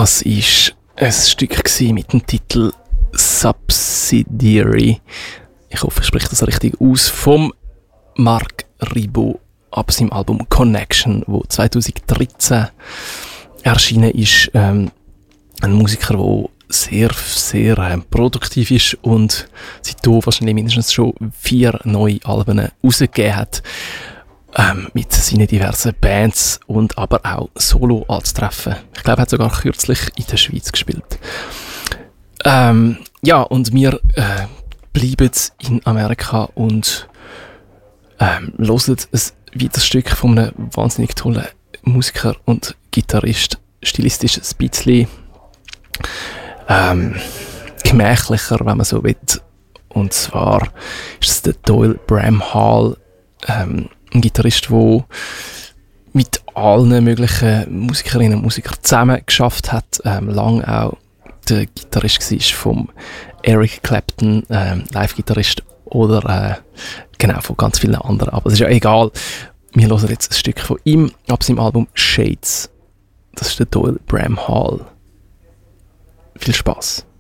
Das war ein Stück mit dem Titel Subsidiary. Ich hoffe, ich spreche das richtig aus. Vom Marc Ribot ab seinem Album Connection, wo 2013 erschienen ist. Ein Musiker, der sehr produktiv ist und seitdem wahrscheinlich mindestens schon 4 neue Alben rausgegeben hat. Mit seinen diversen Bands und aber auch solo anzutreffen. Ich glaube, er hat sogar kürzlich in der Schweiz gespielt. Ja, und wir bleiben in Amerika und hören ein weiteres Stück von einem wahnsinnig tollen Musiker und Gitarrist. Stilistisch ein bisschen gemächlicher, wenn man so will. Und zwar ist es der Doyle Bramhall, ein Gitarrist, der mit allen möglichen Musikerinnen und Musikern zusammen geschafft hat, lang auch der Gitarrist war vom Eric Clapton, Live-Gitarrist oder genau von ganz vielen anderen. Aber es ist ja egal. Wir hören jetzt ein Stück von ihm ab seinem Album Shades. Das ist der Doyle Bramhall. Viel Spaß.